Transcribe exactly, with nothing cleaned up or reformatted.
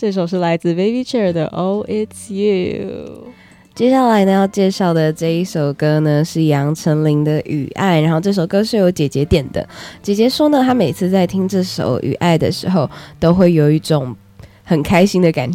这首是来自 Baby Chair 的 Oh It's You。 接下来呢要介绍的这一首歌呢是杨丞琳的《雨爱》，然后这首歌是由姐姐点的。姐姐说呢，她每次在听这首《雨爱》的时候，都会有一种很开心的感